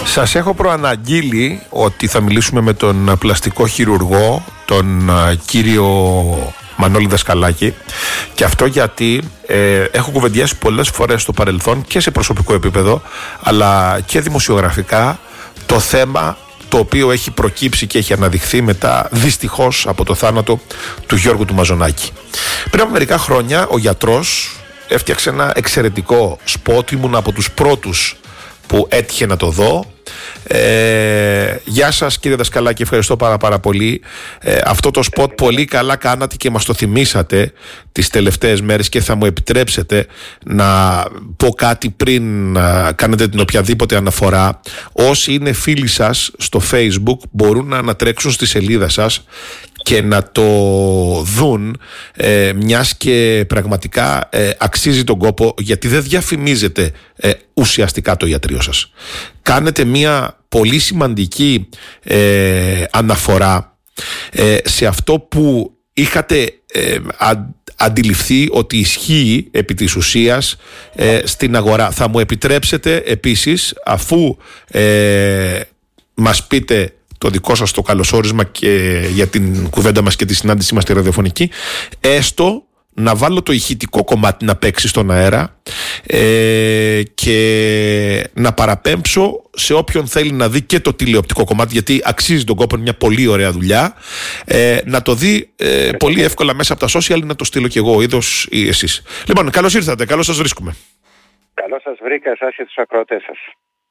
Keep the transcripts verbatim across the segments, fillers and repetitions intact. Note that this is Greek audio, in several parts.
Σας έχω προαναγγείλει ότι θα μιλήσουμε με τον πλαστικό χειρουργό, τον κύριο Μανώλη Δασκαλάκη, και αυτό γιατί ε, έχω κουβεντιάσει πολλές φορές στο παρελθόν και σε προσωπικό επίπεδο αλλά και δημοσιογραφικά το θέμα το οποίο έχει προκύψει και έχει αναδειχθεί μετά δυστυχώς από το θάνατο του Γιώργου του Μαζονάκη. Πριν από μερικά χρόνια ο γιατρός έφτιαξε ένα εξαιρετικό σπότ, ήμουν από τους πρώτους που έτυχε να το δω. Ε, γεια σας κύριε Δασκαλάκη, ευχαριστώ πάρα πάρα πολύ. ε, Αυτό το σποτ πολύ καλά κάνατε και μας το θυμήσατε τις τελευταίες μέρες, και θα μου επιτρέψετε να πω κάτι πριν να κάνετε την οποιαδήποτε αναφορά. Όσοι είναι φίλοι σας στο Facebook μπορούν να ανατρέξουν στη σελίδα σας και να το δουν, ε, μιας και πραγματικά ε, αξίζει τον κόπο, γιατί δεν διαφημίζετε ε, ουσιαστικά το ιατρείο σας. Κάνετε μια πολύ σημαντική ε, αναφορά ε, σε αυτό που είχατε ε, α, αντιληφθεί ότι ισχύει επί της ουσίας ε, στην αγορά. Θα μου επιτρέψετε επίσης, αφού ε, μας πείτε το δικό σας το καλωσόρισμα και για την κουβέντα μας και τη συνάντησή μας στη ραδιοφωνική, έστω να βάλω το ηχητικό κομμάτι να παίξει στον αέρα ε, και να παραπέμψω σε όποιον θέλει να δει και το τηλεοπτικό κομμάτι, γιατί αξίζει τον κόπο, είναι μια πολύ ωραία δουλειά, ε, να το δει ε, πολύ εύκολα μέσα από τα social, να το στείλω κι εγώ, είδος ή εσείς. Λοιπόν, καλώς ήρθατε, καλώς σας βρίσκουμε. Καλώς σας βρήκα εσάς και τους ακροατές σας.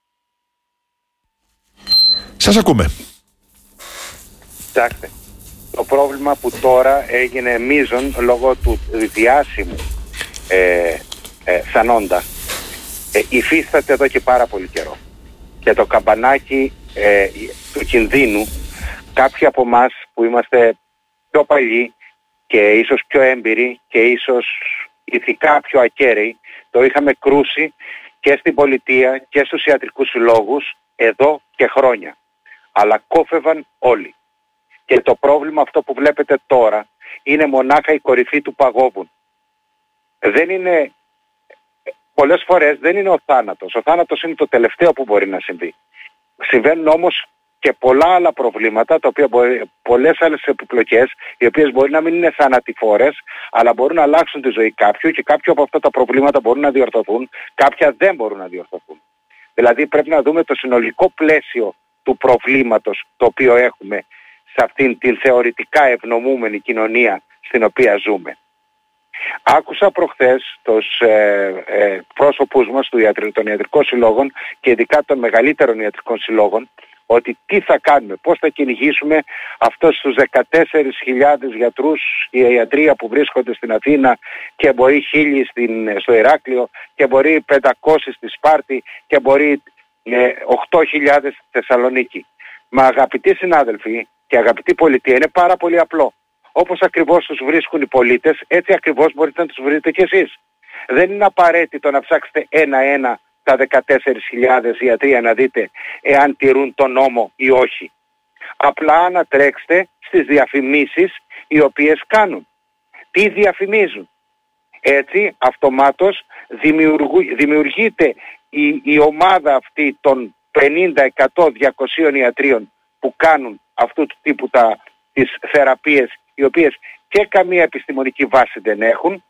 Σας ακούμε. Κοιτάξτε, το πρόβλημα που τώρα έγινε μείζον λόγω του διάσημου ε, ε, Θανόντα ε, υφίσταται εδώ και πάρα πολύ καιρό. Και το καμπανάκι ε, του κινδύνου, κάποιοι από εμάς που είμαστε πιο παλιοί και ίσως πιο έμπειροι και ίσως ηθικά πιο ακέραιοι, το είχαμε κρούσει και στην πολιτεία και στους ιατρικούς συλλόγους εδώ και χρόνια. Αλλά κόφευαν όλοι. Και το πρόβλημα αυτό που βλέπετε τώρα είναι μονάχα η κορυφή του παγόβουνου. Δεν είναι, πολλές φορές δεν είναι ο θάνατος. Ο θάνατος είναι το τελευταίο που μπορεί να συμβεί. Συμβαίνουν όμως και πολλά άλλα προβλήματα, τα οποία μπορεί, πολλές άλλες επιπλοκές, οι οποίες μπορεί να μην είναι θανατηφόρες, αλλά μπορούν να αλλάξουν τη ζωή κάποιου, και κάποια από αυτά τα προβλήματα μπορούν να διορθωθούν, κάποια δεν μπορούν να διορθωθούν. Δηλαδή πρέπει να δούμε το συνολικό πλαίσιο του προβλήματος το οποίο έχουμε σε αυτήν την θεωρητικά ευνομούμενη κοινωνία στην οποία ζούμε. Άκουσα προχθές τους ε, ε, πρόσωπους μας του ιατρ, των ιατρικών συλλόγων και ειδικά των μεγαλύτερων ιατρικών συλλόγων, ότι τι θα κάνουμε, πώς θα κυνηγήσουμε αυτούς τους δεκατέσσερις χιλιάδες γιατρούς και ιατρία που βρίσκονται στην Αθήνα, και μπορεί χίλιοι στην, στο Ηράκλειο, και μπορεί πεντακόσιοι στη Σπάρτη, και μπορεί ε, οκτώ χιλιάδες στη Θεσσαλονίκη. Μα αγαπητοί συνάδελφοι και αγαπητή πολιτεία, είναι πάρα πολύ απλό. Όπως ακριβώς τους βρίσκουν οι πολίτες, έτσι ακριβώς μπορείτε να τους βρείτε κι εσείς. Δεν είναι απαραίτητο να ψάξετε ένα-ένα τα δεκατέσσερις χιλιάδες ιατρία να δείτε εάν τηρούν τον νόμο ή όχι. Απλά ανατρέξτε στις διαφημίσεις οι οποίες κάνουν. Τι διαφημίζουν. Έτσι αυτομάτως δημιουργού, δημιουργείται η, η ομάδα αυτή των πενήντα, εκατό, διακόσια ιατρίων που κάνουν αυτού του τύπου τα, τις θεραπείες, οι οποίες και καμία επιστημονική βάση δεν έχουν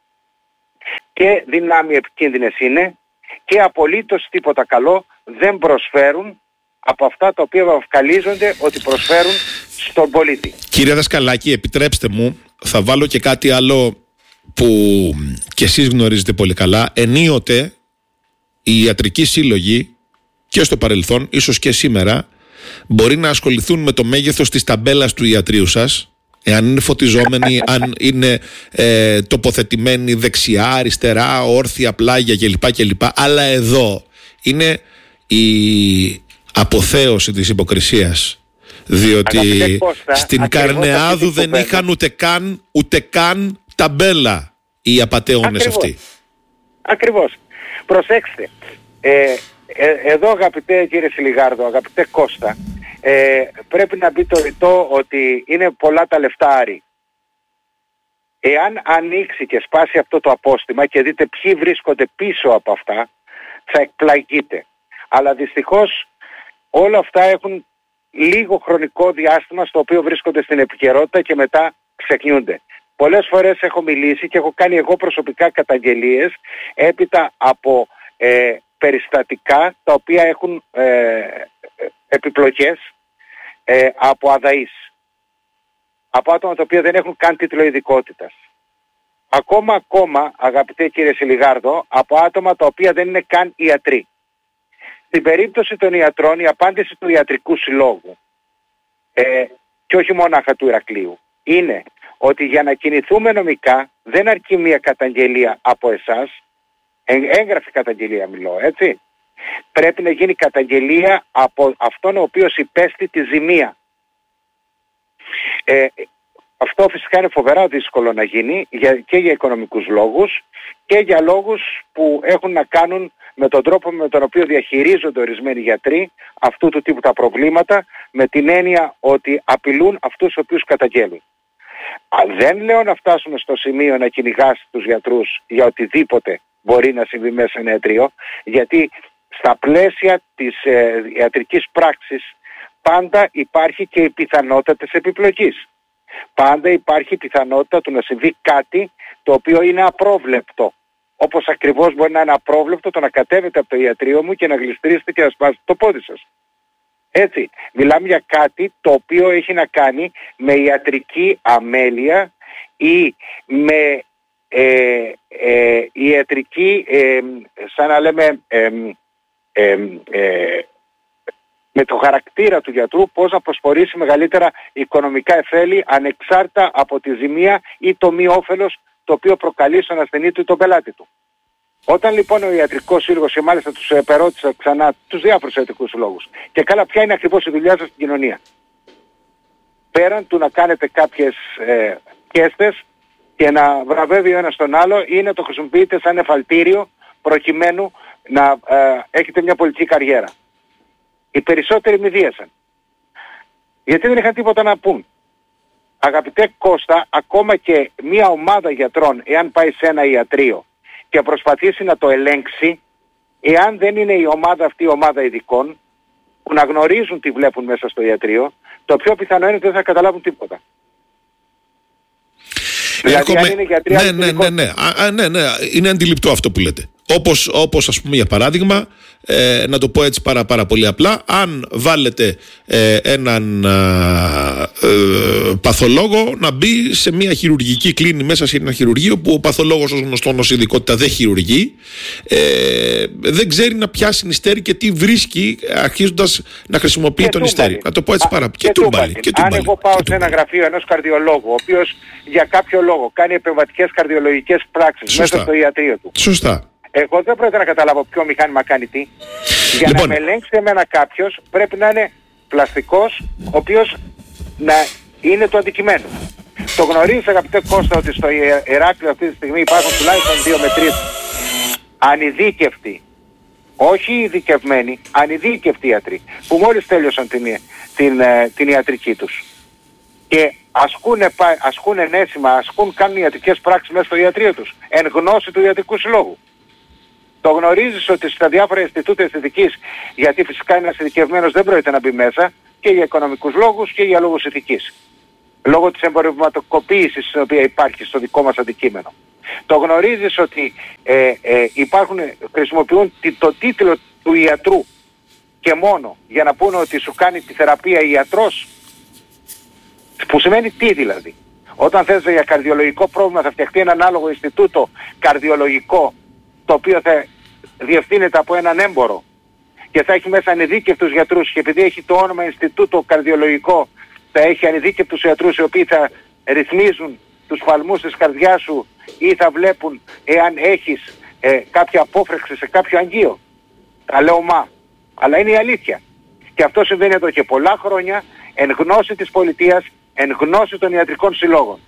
και δυνάμει επικίνδυνες είναι και απολύτως τίποτα καλό δεν προσφέρουν από αυτά τα οποία βαφκαλίζονται ότι προσφέρουν στον πολίτη. Κύριε Δασκαλάκη, επιτρέψτε μου, θα βάλω και κάτι άλλο που και εσείς γνωρίζετε πολύ καλά. Ενίοτε οι ιατρικοί σύλλογοι και στο παρελθόν, ίσως και σήμερα, μπορεί να ασχοληθούν με το μέγεθος της ταμπέλας του ιατρείου σας, εάν είναι φωτιζόμενοι, αν είναι ε, τοποθετημένοι δεξιά, αριστερά, όρθια, πλάγια κλπ, κλπ. Αλλά εδώ είναι η αποθέωση της υποκρισίας, διότι Κώστα, στην Καρνεάδου δεν είχαν ούτε καν, ούτε καν ταμπέλα οι απατεώνες αυτοί. Ακριβώς. Προσέξτε, ε, ε, εδώ αγαπητέ κύριε Σιλιγάρδο, αγαπητέ Κώστα, ε, πρέπει να μπει το ρητό ότι είναι πολλά τα λεφτά άρη. Εάν ανοίξει και σπάσει αυτό το απόστημα και δείτε ποιοι βρίσκονται πίσω από αυτά, θα εκπλαγείτε. Αλλά δυστυχώς όλα αυτά έχουν λίγο χρονικό διάστημα στο οποίο βρίσκονται στην επικαιρότητα και μετά ξεχνιούνται. Πολλές φορές έχω μιλήσει και έχω κάνει εγώ προσωπικά καταγγελίες έπειτα από ε, περιστατικά τα οποία έχουν ε, επιπλοκές ε, από αδαείς, από άτομα τα οποία δεν έχουν καν τίτλο ειδικότητας. Ακόμα ακόμα, αγαπητέ κύριε Σιλιγάρδο, από άτομα τα οποία δεν είναι καν ιατροί. Στην περίπτωση των ιατρών, η απάντηση του Ιατρικού Συλλόγου ε, και όχι μόναχα του Ηρακλείου είναι ότι για να κινηθούμε νομικά δεν αρκεί μια καταγγελία από εσάς, έγγραφη καταγγελία μιλώ, έτσι. Πρέπει να γίνει καταγγελία από αυτόν ο οποίος υπέστη τη ζημία. Ε, αυτό φυσικά είναι φοβερά δύσκολο να γίνει για, και για οικονομικούς λόγους και για λόγους που έχουν να κάνουν με τον τρόπο με τον οποίο διαχειρίζονται ορισμένοι γιατροί αυτού του τύπου τα προβλήματα, με την έννοια ότι απειλούν αυτούς τους οποίους καταγγέλουν. Δεν λέω να φτάσουμε στο σημείο να κυνηγάς τους γιατρούς για οτιδήποτε μπορεί να συμβεί μέσα σε ένα ιατρείο, γιατί στα πλαίσια της ε, ιατρικής πράξης πάντα υπάρχει και η πιθανότητα της επιπλοκής. Πάντα υπάρχει η πιθανότητα του να συμβεί κάτι το οποίο είναι απρόβλεπτο. Όπως ακριβώς μπορεί να είναι απρόβλεπτο το να κατέβετε από το ιατρείο μου και να γλιστρήσετε και να σπάσετε το πόδι σας. Έτσι, μιλάμε για κάτι το οποίο έχει να κάνει με ιατρική αμέλεια ή με ε, ε, ιατρική, ε, σαν να λέμε, ε, ε, ε, με το χαρακτήρα του γιατρού πώς να προσφορήσει μεγαλύτερα οικονομικά εφέλη ανεξάρτητα από τη ζημία ή το μη όφελος το οποίο προκαλεί στον ασθενή του ή τον πελάτη του. Όταν λοιπόν ο Ιατρικός Σύλλογος, και μάλιστα τους επερώτησα ξανά τους διάφορους ιατρικούς συλλόγους, και καλά ποια είναι ακριβώς η δουλειά σας στην κοινωνία. Πέραν του να κάνετε κάποιες ε, πιέστες και να βραβεύει ο ένας τον άλλο ή να το χρησιμοποιείτε σαν εφαλτήριο προκειμένου να ε, έχετε μια πολιτική καριέρα. Οι περισσότεροι μη δίασαν. Γιατί δεν είχαν τίποτα να πούν. Αγαπητέ Κώστα, ακόμα και μια ομάδα γιατρών, εάν πάει σε ένα ιατρείο και προσπαθήσει να το ελέγξει, εάν δεν είναι η ομάδα αυτή η ομάδα ειδικών που να γνωρίζουν τι βλέπουν μέσα στο ιατρείο, το πιο πιθανό είναι ότι δεν θα καταλάβουν τίποτα. Δηλαδή, Έχουμε... αν είναι γιατροί, ναι, ναι, ναι, ναι. Α, ναι, ναι, είναι αντιληπτό αυτό που λέτε. Όπως, όπως ας πούμε για παράδειγμα, ε, να το πω έτσι πάρα, πάρα πολύ απλά, αν βάλετε ε, έναν ε, παθολόγο να μπει σε μια χειρουργική κλίνη μέσα σε ένα χειρουργείο που ο παθολόγος ως γνωστόν ως ειδικότητα δεν χειρουργεί, ε, δεν ξέρει να πιάσει νηστέρι και τι βρίσκει αρχίζοντας να χρησιμοποιεί και τον νηστέρι. Να το πω έτσι πάρα πολύ. Και τούμπαλι. Αν εγώ πάω σε ένα γραφείο ενός καρδιολόγου, ο οποίος για κάποιο λόγο κάνει επεμβατικές καρδιολογικές πράξεις Σωστά. μέσα στο ιατρείο του. Σωστά. Εγώ δεν πρέπει να καταλάβω ποιο μηχάνημα κάνει τι. Για λοιπόν, να με ελέγξει εμένα κάποιος πρέπει να είναι πλαστικός, ο οποίος να είναι το αντικειμένο. Το γνωρίζεις αγαπητέ Κώστα ότι στο Ηράκλειο αυτή τη στιγμή υπάρχουν τουλάχιστον δύο με τρεις ανειδίκευτοι, όχι ειδικευμένοι, ανειδίκευτοι ιατροί, που μόλις τέλειωσαν την, την, την ιατρική τους. Και ασκούν, ασκούν ενέσιμα, ασκούν, κάνουν ιατρικές πράξεις μέσα στο ιατρείο τους, εν γνώση του Ιατρικού Συλλόγου. Το γνωρίζεις ότι στα διάφορα Ινστιτούτα Αισθητικής, γιατί φυσικά ένας ειδικευμένος δεν πρόκειται να μπει μέσα, και για οικονομικούς λόγους και για λόγους ηθικής. Λόγω της εμπορευματικοποίησης η οποία υπάρχει στο δικό μας αντικείμενο. Το γνωρίζεις ότι ε, ε, υπάρχουν, χρησιμοποιούν το τίτλο του ιατρού και μόνο για να πούνε ότι σου κάνει τη θεραπεία ιατρός, που σημαίνει τι δηλαδή. Όταν θες για καρδιολογικό πρόβλημα θα φτιαχτεί ένα ανάλογο Ινστιτούτο καρδιολογικό, το οποίο θα διευθύνεται από έναν έμπορο και θα έχει μέσα ανειδίκευτους γιατρούς, και επειδή έχει το όνομα Ινστιτούτο Καρδιολογικό θα έχει ανειδίκευτους γιατρούς οι οποίοι θα ρυθμίζουν τους παλμούς της καρδιάς σου ή θα βλέπουν εάν έχεις ε, κάποια απόφρεξη σε κάποιο αγγείο. Τα λέω μα, αλλά είναι η αλήθεια. Και αυτό συμβαίνει εδώ και πολλά χρόνια εν γνώση της πολιτείας, εν γνώση των ιατρικών συλλόγων.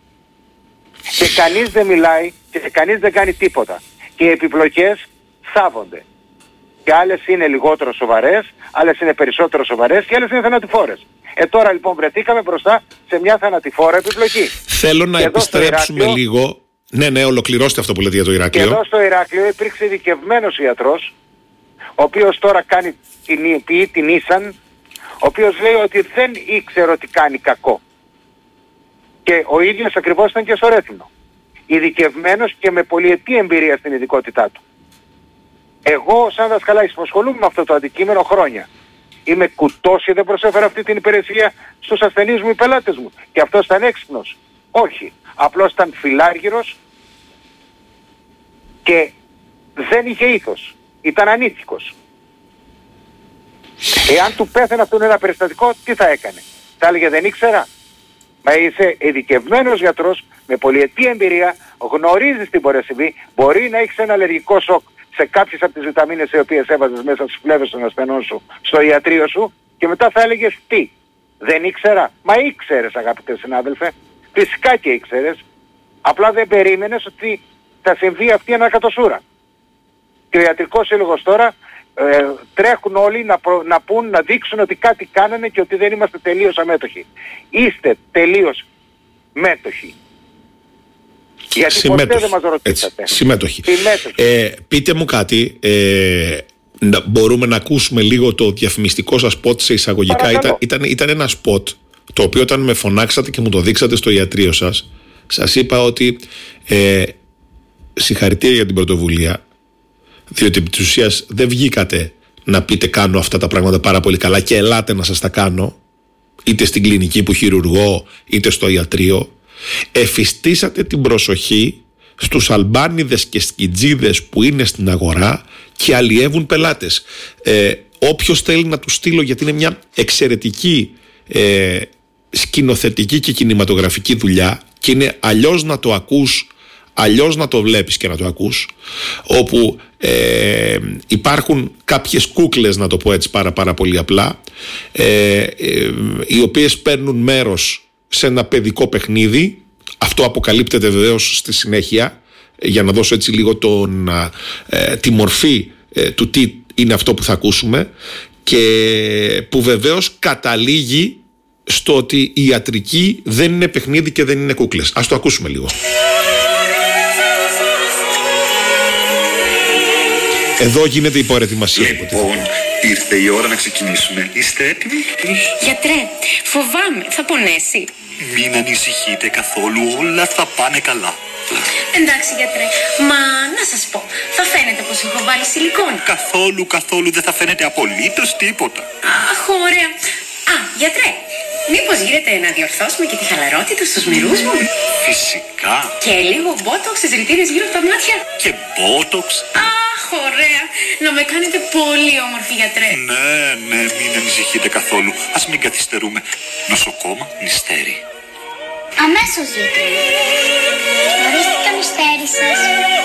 Και κανείς δεν μιλάει και κανείς δεν κάνει τίποτα. Και οι επιπλοκές θάβονται. Και άλλες είναι λιγότερο σοβαρές, άλλες είναι περισσότερο σοβαρές και άλλες είναι θανατηφόρες. Ε τώρα λοιπόν βρεθήκαμε μπροστά σε μια θανατηφόρα επιπλοκή. Θέλω να επιστρέψουμε Ηράκλειο, λίγο. Ναι, ναι, ολοκληρώστε αυτό που λέτε για το Ηράκλειο. Και εδώ στο Ηράκλειο υπήρξε ειδικευμένος ιατρός, ο οποίος τώρα κάνει την, ποιεί την ίσαν, ο οποίος λέει ότι δεν ήξερε ότι κάνει κακό. Και ο ίδιος ακριβώς ήταν και στο Ρέθυμνο. Ειδικευμένος και με πολυετή εμπειρία στην ειδικότητά του. Εγώ σαν δασκαλάκης που ασχολούμαι με αυτό το αντικείμενο χρόνια, είμαι κουτός και δεν προσέφερα αυτή την υπηρεσία στους ασθενείς μου ή πελάτες μου. Και αυτός ήταν έξυπνος. Όχι. Απλώς ήταν φιλάργυρος και δεν είχε ήθος. Ήταν ανήθικος. Εάν του πέθανε αυτόν ένα περιστατικό, τι θα έκανε? Θα έλεγε δεν ήξερα. Μα είσαι ειδικευμένος γιατρός με πολυετή εμπειρία, γνωρίζεις τι μπορεί να συμβεί, μπορεί να έχεις ένα αλλεργικό σοκ σε κάποιες από τις βιταμίνες οι οποίες έβαζες μέσα στις φλέβες των ασθενών σου, στο ιατρείο σου, και μετά θα έλεγες τι? Δεν ήξερα? Μα ήξερες, αγαπητέ συνάδελφε. Φυσικά και ήξερες. Απλά δεν περίμενες ότι θα συμβεί αυτή η ανακατοσούρα. Και ο Ιατρικός Σύλλογος τώρα ε, τρέχουν όλοι να, προ, να πούν, να δείξουν ότι κάτι κάνανε και ότι δεν είμαστε τελείως αμέτωχοι. Είστε τελείως μέτοχοι. Γιατί συμμέτοχοι. Ποτέ δεν μας ρωτήσατε. Έτσι, συμμέτοχοι. Ε, πείτε μου κάτι, ε, να, μπορούμε να ακούσουμε λίγο το διαφημιστικό σας σποτ σε εισαγωγικά? Ήταν, ήταν, ήταν ένα σποτ το οποίο όταν με φωνάξατε και μου το δείξατε στο ιατρείο σας, σας είπα ότι ε, συγχαρητήρια για την πρωτοβουλία, διότι επί της ουσίας δεν βγήκατε να πείτε κάνω αυτά τα πράγματα πάρα πολύ καλά και ελάτε να σας τα κάνω, είτε στην κλινική που χειρουργώ είτε στο ιατρείο. Εφιστήσατε την προσοχή στους Αλμπάνιδες και σκιτζίδες που είναι στην αγορά και αλλιεύουν πελάτες. Ε, όποιος θέλει να του στείλω, γιατί είναι μια εξαιρετική ε, σκηνοθετική και κινηματογραφική δουλειά και είναι αλλιώς να το ακούς, αλλιώς να το βλέπεις και να το ακούς, όπου ε, υπάρχουν κάποιες κούκλες, να το πω έτσι πάρα πάρα πολύ απλά, ε, ε, οι οποίες παίρνουν μέρος σε ένα παιδικό παιχνίδι. Αυτό αποκαλύπτεται βεβαίως στη συνέχεια, για να δώσω έτσι λίγο τον, ε, τη μορφή ε, του τι είναι αυτό που θα ακούσουμε, και που βεβαίως καταλήγει στο ότι η ιατρική δεν είναι παιχνίδι και δεν είναι κούκλες. Ας το ακούσουμε λίγο. Εδώ γίνεται η προετοιμασία. Λοιπόν, ήρθε η ώρα να ξεκινήσουμε. Είστε έτοιμοι? Γιατρέ, φοβάμαι, θα πονέσει. Μην ανησυχείτε καθόλου, όλα θα πάνε καλά. Εντάξει γιατρέ, μα να σας πω, θα φαίνεται πως έχω βάλει σιλικόνη? Καθόλου, καθόλου δεν θα φαίνεται απολύτως τίποτα. Αχ, ωραία. Α, γιατρέ, μήπως γίνεται να διορθώσουμε και τη χαλαρότητα στους μυρούς μου? Φυσικά. Και λίγο μπότοξ στις ρητίδες γύρω από τα μάτια? Και μπότοξ. Αχ, ωραία. Να με κάνετε πολύ όμορφη, γιατρέ. Ναι, ναι, μην ανησυχείτε καθόλου. Ας μην καθυστερούμε. Νοσοκόμα Νηστέρη. Αμέσως, γιατρέ. Ορίστε το Νηστέρη σας.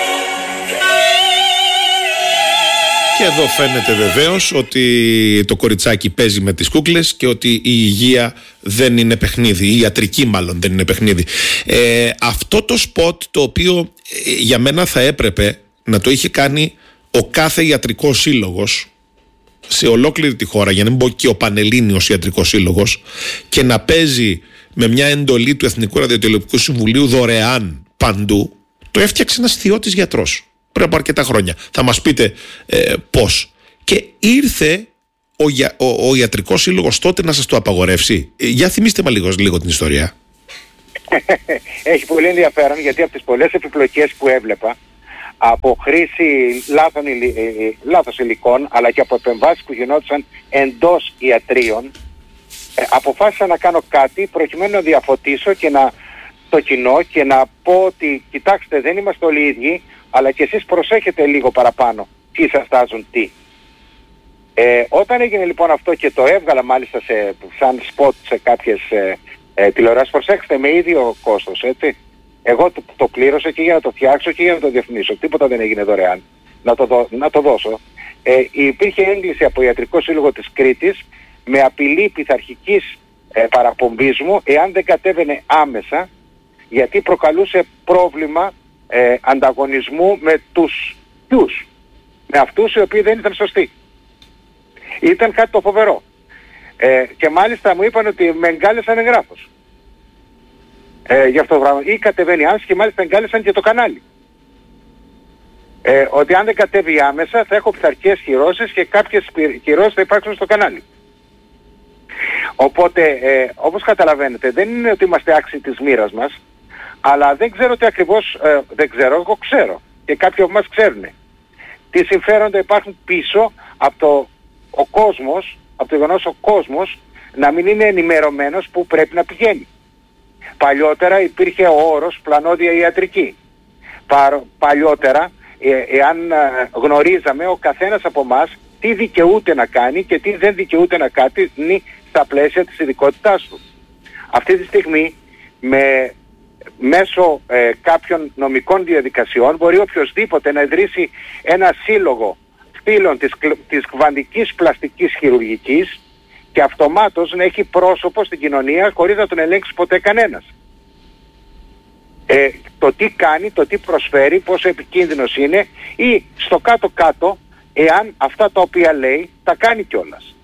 Και εδώ φαίνεται βεβαίως ότι το κοριτσάκι παίζει με τις κούκλες και ότι η υγεία δεν είναι παιχνίδι, η ιατρική μάλλον δεν είναι παιχνίδι. Ε, αυτό το σποτ, το οποίο ε, για μένα θα έπρεπε να το είχε κάνει ο κάθε ιατρικός σύλλογος σε ολόκληρη τη χώρα, για να μην πω και ο Πανελλήνιος Ιατρικός Σύλλογος, και να παίζει με μια εντολή του Εθνικού Ραδιοτηλεοπτικού Συμβουλίου δωρεάν παντού, το έφτιαξε ένας θειώτης γιατρός πριν από αρκετά χρόνια. Θα μας πείτε ε, πώς. Και ήρθε ο, ο, ο Ιατρικός Σύλλογος τότε να σας το απαγορεύσει. Ε, για θυμίστε με λίγο, λίγο την ιστορία. Έχει πολύ ενδιαφέρον, γιατί από τις πολλές επιπλοκές που έβλεπα, από χρήση λάθος, λάθος υλικών, αλλά και από επεμβάσεις που γινόντουσαν εντός ιατρίων, ε, αποφάσισα να κάνω κάτι προκειμένου να διαφωτίσω και να, το κοινό, και να πω ότι κοιτάξτε, δεν είμαστε όλοι ίδιοι, αλλά και εσείς προσέχετε λίγο παραπάνω τι σας τάζουν τι. Ε, όταν έγινε λοιπόν αυτό και το έβγαλα μάλιστα σε, σαν σποτ σε κάποιες ε, ε, τηλεοράσεις, προσέξτε, με ίδιο κόστος, έτσι. Εγώ το, το πλήρωσα και για να το φτιάξω και για να το διαφημίσω. Τίποτα δεν έγινε δωρεάν. Να το, δω, να το δώσω. Ε, υπήρχε έγκληση από Ιατρικό Σύλλογο της Κρήτης με απειλή πειθαρχικής ε, παραπομπής μου εάν δεν κατέβαινε άμεσα, γιατί προκαλούσε πρόβλημα ε, ανταγωνισμού με τους ποιους. Με αυτούς οι οποίοι δεν ήταν σωστοί. Ήταν κάτι το φοβερό. Ε, και μάλιστα μου είπαν ότι με εγκάλεσαν εγγράφος. Ε, για αυτό το πράγμα. Ή κατεβαίνει άμεσα, και μάλιστα εγκάλεσαν και το κανάλι. Ε, ότι αν δεν κατέβει άμεσα θα έχω πειθαρχικές κυρώσεις και κάποιες κυρώσεις θα υπάρξουν στο κανάλι. Οπότε, ε, όπως καταλαβαίνετε, δεν είναι ότι είμαστε άξιοι της μοίρας μας, αλλά δεν ξέρω τι ακριβώς, ε, δεν ξέρω, εγώ ξέρω και κάποιοι από εμάς ξέρουν τι συμφέροντα υπάρχουν πίσω από το ο κόσμος, από το γεγονός ο κόσμος να μην είναι ενημερωμένος που πρέπει να πηγαίνει. Παλιότερα υπήρχε ο όρος πλανόδια ιατρική. Πα, παλιότερα, ε, εάν ε, γνωρίζαμε ο καθένας από εμάς τι δικαιούται να κάνει και τι δεν δικαιούται να κάνει στα πλαίσια της ειδικότητάς του. Αυτή τη στιγμή, με, μέσω ε, κάποιων νομικών διαδικασιών, μπορεί οποιοσδήποτε να ιδρύσει ένα σύλλογο φίλων της, της κβαντικής πλαστικής χειρουργικής και αυτομάτως να έχει πρόσωπο στην κοινωνία χωρίς να τον ελέγξει ποτέ κανένας. Ε, το τι κάνει, το τι προσφέρει, πόσο επικίνδυνος είναι ή στο κάτω-κάτω εάν αυτά τα οποία λέει τα κάνει κιόλας.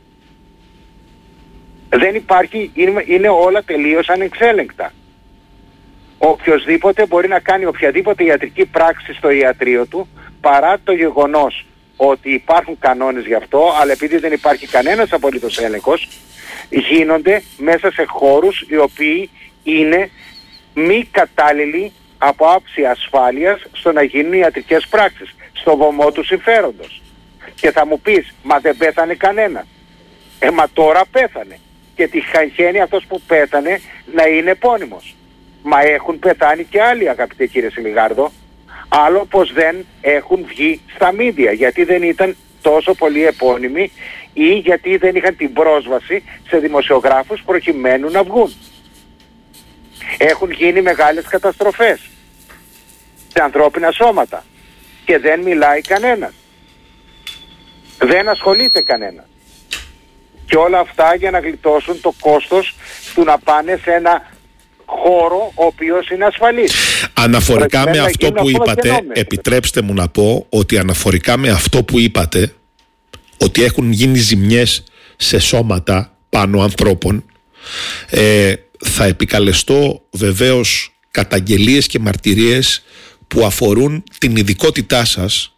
Δεν υπάρχει, είναι, είναι όλα τελείως ανεξέλεγκτα. Οποιοσδήποτε μπορεί να κάνει οποιαδήποτε ιατρική πράξη στο ιατρείο του παρά το γεγονός ότι υπάρχουν κανόνες γι' αυτό, αλλά επειδή δεν υπάρχει κανένας απολύτως έλεγχος, γίνονται μέσα σε χώρους οι οποίοι είναι μη κατάλληλοι από άψη ασφάλειας στο να γίνουν ιατρικές πράξεις, στο βωμό του συμφέροντος. Και θα μου πεις, μα δεν πέθανε κανένα. Ε, μα τώρα πέθανε. Και τη χαγένει αυτός που πέθανε να είναι επώνυμος. Μα έχουν πεθάνει και άλλοι, αγαπητέ κύριε Σιλιγάρδο. Άλλο πως δεν έχουν βγει στα μίντια, γιατί δεν ήταν τόσο πολύ επώνυμοι ή γιατί δεν είχαν την πρόσβαση σε δημοσιογράφους προκειμένου να βγουν. Έχουν γίνει μεγάλες καταστροφές σε ανθρώπινα σώματα και δεν μιλάει κανένας. Δεν ασχολείται κανένας. Και όλα αυτά για να γλιτώσουν το κόστος του να πάνε σε ένα χώρο ο οποίος είναι ασφαλής. Αναφορικά με αυτό που είπατε, επιτρέψτε μου να πω ότι αναφορικά με αυτό που είπατε, ότι έχουν γίνει ζημιές σε σώματα πάνω ανθρώπων, ε, θα επικαλεστώ βεβαίως καταγγελίες και μαρτυρίες που αφορούν την ειδικότητά σας,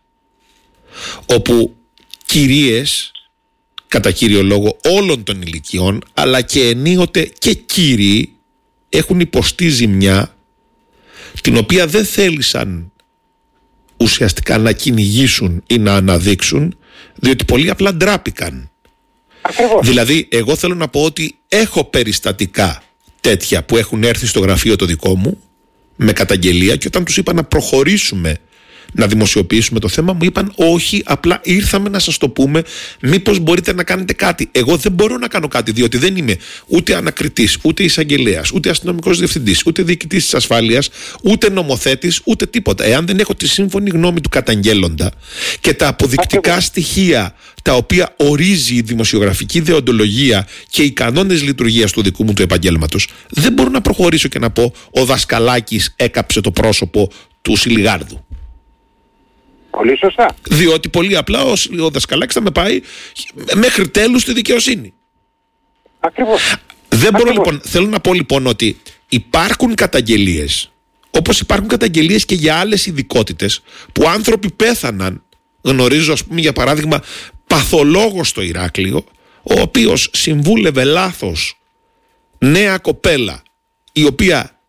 όπου κυρίες, κατά κύριο λόγο όλων των ηλικιών, αλλά και ενίοτε και κύριοι, έχουν υποστεί ζημιά την οποία δεν θέλησαν ουσιαστικά να κυνηγήσουν ή να αναδείξουν, διότι πολύ απλά ντράπηκαν. Ακριβώς. Δηλαδή εγώ θέλω να πω ότι έχω περιστατικά τέτοια που έχουν έρθει στο γραφείο το δικό μου με καταγγελία, και όταν τους είπα να προχωρήσουμε να δημοσιοποιήσουμε το θέμα, μου είπαν όχι, απλά ήρθαμε να σας το πούμε, μήπως μπορείτε να κάνετε κάτι. Εγώ δεν μπορώ να κάνω κάτι, διότι δεν είμαι ούτε ανακριτής, ούτε εισαγγελέας, ούτε αστυνομικός διευθυντής, ούτε διοικητής της ασφάλειας, ούτε νομοθέτης, ούτε τίποτα. Εάν δεν έχω τη σύμφωνη γνώμη του καταγγέλλοντα και τα αποδεικτικά στοιχεία τα οποία ορίζει η δημοσιογραφική δεοντολογία και οι κανόνες λειτουργίας του δικού μου του επαγγέλματος, δεν μπορώ να προχωρήσω και να πω ο Δασκαλάκης έκαψε το πρόσωπο του Σιλιγάρδου. Πολύ σωστά. Διότι πολύ απλά ο, ο Δασκαλάκης θα με πάει μέχρι τέλους στη δικαιοσύνη. Ακριβώς. Δεν μπορώ, Ακριβώς. λοιπόν, θέλω να πω λοιπόν ότι υπάρχουν καταγγελίες, όπως υπάρχουν καταγγελίες και για άλλες ειδικότητες που άνθρωποι πέθαναν. Γνωρίζω, ας πούμε, για παράδειγμα, παθολόγο στο Ηράκλειο, ο οποίος συμβούλευε λάθος νέα κοπέλα, η οποία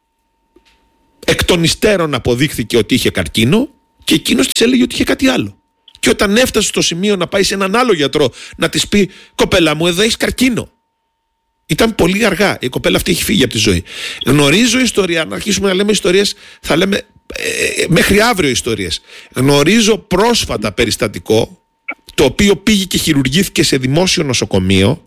εκ των υστέρων αποδείχθηκε ότι είχε καρκίνο, και εκείνος της έλεγε ότι είχε κάτι άλλο. Και όταν έφτασε στο σημείο να πάει σε έναν άλλο γιατρό να της πει «Κοπέλα μου, εδώ έχεις καρκίνο», ήταν πολύ αργά. Η κοπέλα αυτή έχει φύγει από τη ζωή. Γνωρίζω ιστορία, να αρχίσουμε να λέμε ιστορίες, θα λέμε ε, μέχρι αύριο ιστορίες. Γνωρίζω πρόσφατα περιστατικό, το οποίο πήγε και χειρουργήθηκε σε δημόσιο νοσοκομείο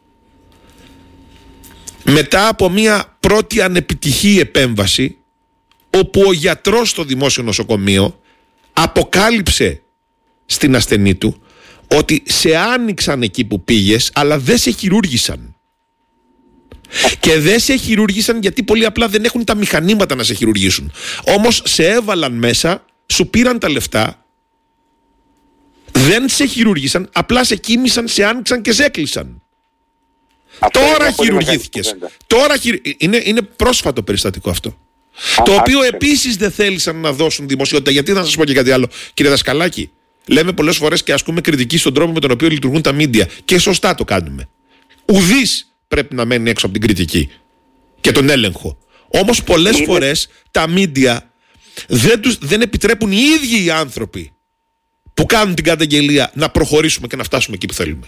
μετά από μια πρώτη ανεπιτυχή επέμβαση, όπου ο γιατρός στο δημόσιο νοσοκομείο αποκάλυψε στην ασθενή του ότι σε άνοιξαν εκεί που πήγες, αλλά δεν σε χειρούργησαν. Και δεν σε χειρούργησαν γιατί πολύ απλά δεν έχουν τα μηχανήματα να σε χειρουργήσουν. Όμως σε έβαλαν μέσα, σου πήραν τα λεφτά, δεν σε χειρούργησαν, απλά σε κοίμησαν, σε άνοιξαν και σε έκλεισαν. Αυτό τώρα χειρουργήθηκες. Τώρα χειρου... είναι, είναι πρόσφατο περιστατικό αυτό. Α, το οποίο επίσης δεν θέλησαν να δώσουν δημοσιότητα. Γιατί να σας πω και κάτι άλλο, κύριε Δασκαλάκη. Λέμε πολλές φορές και ασκούμε κριτική στον τρόπο με τον οποίο λειτουργούν τα μίντια. Και σωστά το κάνουμε. Ουδής πρέπει να μένει έξω από την κριτική και τον έλεγχο. Όμως πολλές Είναι... φορές τα μίντια δεν, τους, δεν επιτρέπουν οι ίδιοι οι άνθρωποι που κάνουν την καταγγελία να προχωρήσουμε και να φτάσουμε εκεί που θέλουμε.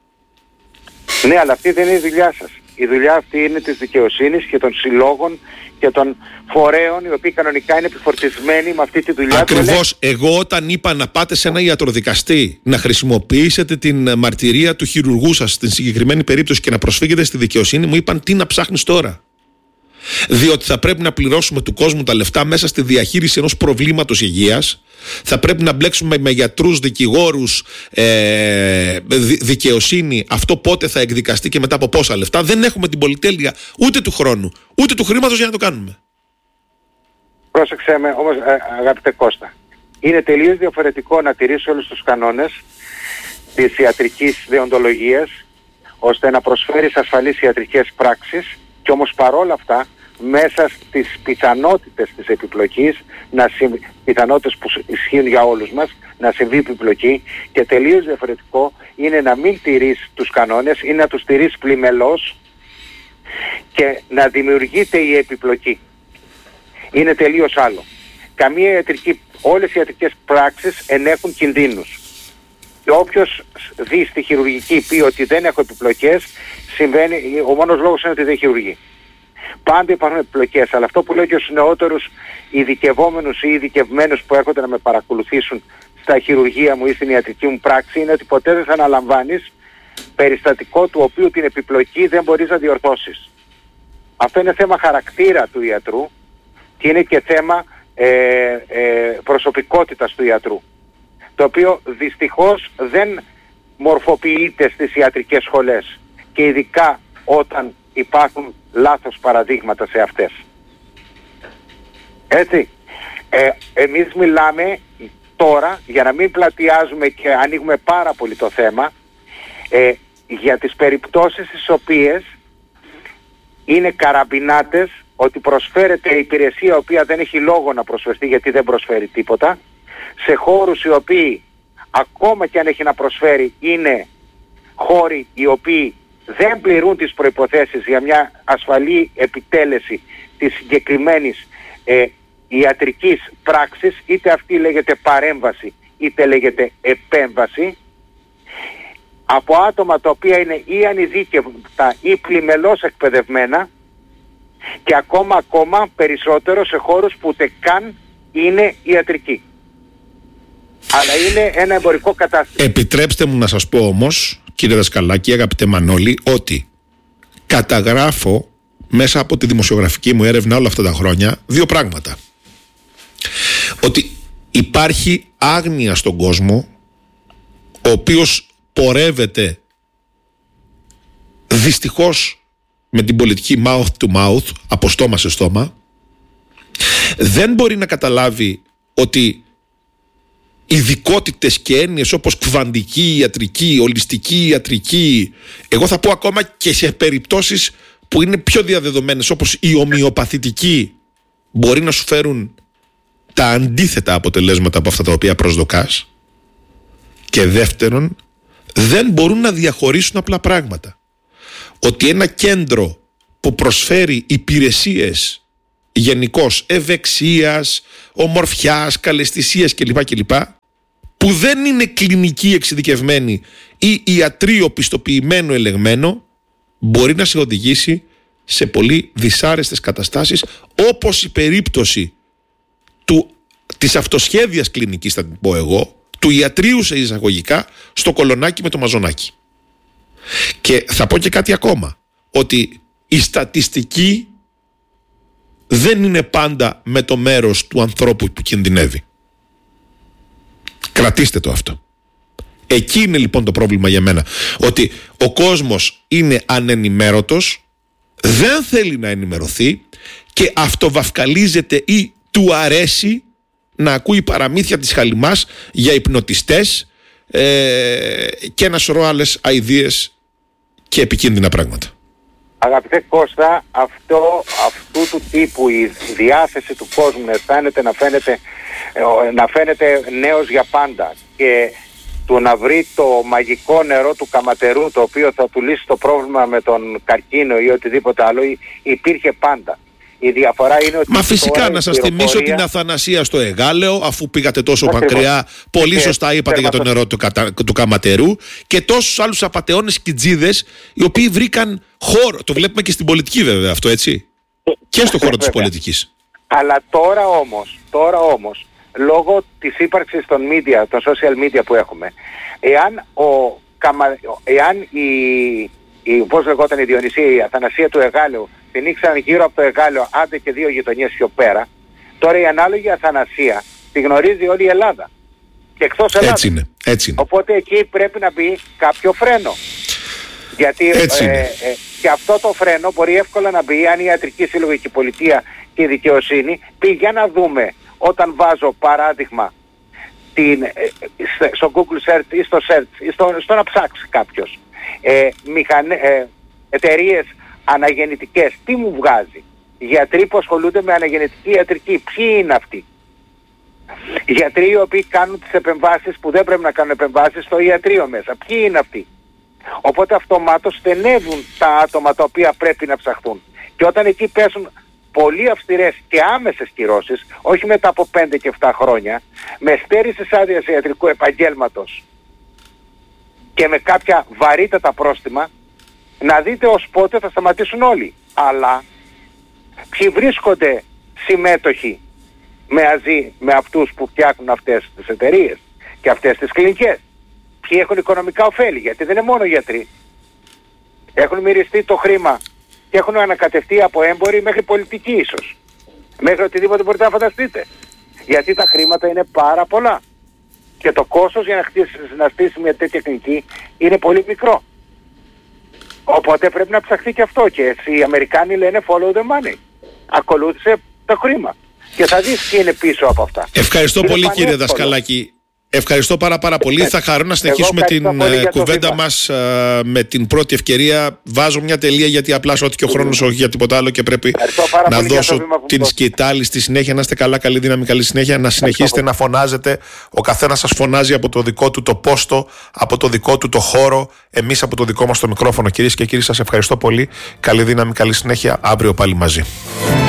Ναι, αλλά αυτή δεν είναι η δουλειά σας. Η δουλειά αυτή είναι της δικαιοσύνης και των συλλόγων και των φορέων οι οποίοι κανονικά είναι επιφορτισμένοι με αυτή τη δουλειά. Ακριβώς. Εγώ όταν είπα να πάτε σε ένα ιατροδικαστή να χρησιμοποιήσετε την μαρτυρία του χειρουργού σας στην συγκεκριμένη περίπτωση και να προσφύγετε στη δικαιοσύνη, μου είπαν τι να ψάχνεις τώρα. Διότι θα πρέπει να πληρώσουμε του κόσμου τα λεφτά μέσα στη διαχείριση ενός προβλήματος υγείας. Θα πρέπει να μπλέξουμε με γιατρούς, δικηγόρους, ε, δικαιοσύνη. Αυτό πότε θα εκδικαστεί και μετά από πόσα λεφτά. Δεν έχουμε την πολυτέλεια ούτε του χρόνου ούτε του χρήματος για να το κάνουμε. Πρόσεξε με όμως, αγαπητέ Κώστα. Είναι τελείως διαφορετικό να τηρήσει όλους τους κανόνες της ιατρικής δεοντολογίας ώστε να προσφέρεις ασφαλείς ιατρικές πράξεις και όμως παρόλα αυτά μέσα στις πιθανότητες της επιπλοκής, να συμ... πιθανότητες που ισχύουν για όλους μας, να συμβεί επιπλοκή, και τελείως διαφορετικό είναι να μην τηρείς τους κανόνες ή να τους τηρείς πλημελώς και να δημιουργείται η επιπλοκή. Είναι τελείως άλλο. Καμία ιατρική, όλες οι ιατρικές πράξεις ενέχουν κινδύνους. Και όποιος δει στη χειρουργική πει ότι δεν έχω επιπλοκές, συμβαίνει, ο μόνος λόγος είναι ότι δεν χειρουργεί. Πάντα υπάρχουν επιπλοκές, αλλά αυτό που λέω και στους νεότερους ειδικευόμενους ή ειδικευμένους που έρχονται να με παρακολουθήσουν στα χειρουργία μου ή στην ιατρική μου πράξη είναι ότι ποτέ δεν θα αναλαμβάνεις περιστατικό του οποίου την επιπλοκή δεν μπορείς να διορθώσεις. Αυτό είναι θέμα χαρακτήρα του ιατρού και είναι και θέμα ε, ε, προσωπικότητας του ιατρού, το οποίο δυστυχώς δεν μορφοποιείται στις ιατρικές σχολές και ειδικά όταν υπάρχουν λάθος παραδείγματα σε αυτές. Έτσι, ε, εμείς μιλάμε τώρα, για να μην πλατιάζουμε και ανοίγουμε πάρα πολύ το θέμα, ε, για τις περιπτώσεις τις οποίες είναι καραμπινάτες, ότι προσφέρεται υπηρεσία η οποία δεν έχει λόγο να προσφερθεί γιατί δεν προσφέρει τίποτα, σε χώρους οι οποίοι ακόμα και αν έχει να προσφέρει είναι χώροι οι οποίοι δεν πληρούν τις προϋποθέσεις για μια ασφαλή επιτέλεση της συγκεκριμένης ε, ιατρικής πράξης, είτε αυτή λέγεται παρέμβαση είτε λέγεται επέμβαση, από άτομα τα οποία είναι ή ανειδίκευτα ή πλημελώς εκπαιδευμένα, και ακόμα ακόμα περισσότερο σε χώρους που ούτε καν είναι ιατρικοί, αλλά είναι ένα εμπορικό κατάστημα. Επιτρέψτε μου να σας πω όμως, κύριε Δασκαλάκη, αγαπητέ Μανώλη, ότι καταγράφω μέσα από τη δημοσιογραφική μου έρευνα όλα αυτά τα χρόνια δύο πράγματα. Ότι υπάρχει άγνοια στον κόσμο, ο οποίος πορεύεται δυστυχώς με την πολιτική mouth to mouth, από στόμα σε στόμα, δεν μπορεί να καταλάβει ότι ειδικότητες και έννοιες όπως κβαντική ιατρική, ολιστική ιατρική, εγώ θα πω ακόμα και σε περιπτώσεις που είναι πιο διαδεδομένες όπως η ομοιοπαθητική, μπορεί να σου φέρουν τα αντίθετα αποτελέσματα από αυτά τα οποία προσδοκάς. Και δεύτερον, δεν μπορούν να διαχωρίσουν απλά πράγματα. Ότι ένα κέντρο που προσφέρει υπηρεσίες γενικώς ευεξίας, ομορφιάς, καλαισθησίας κλπ, κλπ, που δεν είναι κλινική εξειδικευμένη ή ιατρείο πιστοποιημένο ελεγμένο, μπορεί να σε οδηγήσει σε πολύ δυσάρεστες καταστάσεις, όπως η περίπτωση του, της αυτοσχέδιας κλινικής, θα την πω εγώ, του ιατρείου σε εισαγωγικά στο Κολονάκι με το Μαζονάκι. Και θα πω και κάτι ακόμα, ότι η στατιστική δεν είναι πάντα με το μέρος του ανθρώπου που κινδυνεύει. Κρατήστε το αυτό. Εκεί είναι λοιπόν το πρόβλημα για μένα, ότι ο κόσμος είναι ανενημέρωτος, δεν θέλει να ενημερωθεί και αυτοβαυκαλίζεται ή του αρέσει να ακούει παραμύθια της χαλιμάς για υπνοτιστές ε, και ένα σωρό άλλες αηδίες και επικίνδυνα πράγματα. Αγαπητέ Κώστα, αυτό, αυτού του τύπου η διάθεση του κόσμου να αισθάνεται να φαίνεται, να φαίνεται νέος για πάντα και του να βρει το μαγικό νερό του καματερού το οποίο θα του λύσει το πρόβλημα με τον καρκίνο ή οτιδήποτε άλλο, υπήρχε πάντα. Η διαφορά είναι ότι... Μα φυσικά να σας θυμίσω πληροφορία... την αθανασία στο Εγάλεο, αφού πήγατε τόσο Ακριβώς. μακριά, πολύ σωστά είπατε για το νερό του, κατα... του καματερού, και τόσους άλλους απατεώνες κιτζίδες οι οποίοι βρήκαν χώρο. Το βλέπουμε και στην πολιτική βέβαια αυτό, έτσι. Και στον χώρο της πολιτικής. Αλλά τώρα όμως, τώρα όμως, λόγω της ύπαρξης των media, των social media που έχουμε, εάν, ο, εάν η, η, πώς λεγόταν η Διονυσία, η αθανασία του Εγάλεου, την ήξεραν γύρω από το Εγάλεο, άντε και δύο γειτονιές πιο πέρα, τώρα η ανάλογη αθανασία τη γνωρίζει όλη η Ελλάδα. Και εκτός Ελλάδας. Έτσι είναι, έτσι είναι. Οπότε εκεί πρέπει να μπει κάποιο φρένο. Γιατί ε, ε, ε, και αυτό το φρένο μπορεί εύκολα να μπει αν η ιατρική συλλογική πολιτεία και η δικαιοσύνη πει για να δούμε, όταν βάζω παράδειγμα την, ε, στο Google Search ή στο Search ή στο, στο να ψάξει κάποιος ε, μηχανε, ε, εταιρείες αναγεννητικές, τι μου βγάζει? Γιατροί που ασχολούνται με αναγεννητική ιατρική, ποιοι είναι αυτοί? Γιατροί οι οποίοι κάνουν τις επεμβάσεις που δεν πρέπει να κάνουν επεμβάσεις στο ιατρείο μέσα, ποιοι είναι αυτοί? Οπότε αυτομάτως στενεύουν τα άτομα τα οποία πρέπει να ψαχθούν. Και όταν εκεί πέσουν πολύ αυστηρές και άμεσες κυρώσεις, όχι μετά από πέντε και επτά χρόνια, με στέρησης άδειας ιατρικού επαγγέλματος και με κάποια βαρύτατα πρόστιμα, να δείτε ως πότε θα σταματήσουν όλοι. Αλλά ποιοι βρίσκονται συμμέτοχοι μαζί με αυτούς που φτιάχνουν αυτές τις εταιρείες και αυτές τις κλινικές? Ποιοι έχουν οικονομικά ωφέλη? Γιατί δεν είναι μόνο γιατροί. Έχουν μυριστεί το χρήμα και έχουν ανακατευτεί από έμποροι μέχρι πολιτικοί ίσως. Μέχρι οτιδήποτε μπορείτε να φανταστείτε. Γιατί τα χρήματα είναι πάρα πολλά. Και το κόστος για να χτίσει, να στήσει μια τέτοια κλινική είναι πολύ μικρό. Οπότε πρέπει να ψαχθεί και αυτό. Και οι Αμερικάνοι λένε follow the money. Ακολούθησε το χρήμα. Και θα δεις τι είναι πίσω από αυτά. Ευχαριστώ είναι πολύ κύριε Δασκαλάκη. Ευχαριστώ πάρα πάρα πολύ. Ε, θα χαρώ να συνεχίσουμε την κουβέντα μας uh, με την πρώτη ευκαιρία. Βάζω μια τελεία γιατί απλά ό,τι και ο χρόνος, όχι για τίποτα άλλο, και πρέπει να δώσω την σκητάλη στη συνέχεια. Να είστε καλά, καλή δύναμη, καλή συνέχεια. Να συνεχίσετε να φωνάζετε. Ο καθένας σας φωνάζει από το δικό του το πόστο, από το δικό του το χώρο. Εμείς από το δικό μας το μικρόφωνο. Κυρίες και κύριοι, σας ευχαριστώ πολύ. Καλή δύναμη, καλή συνέχεια. Αύριο πάλι μαζί.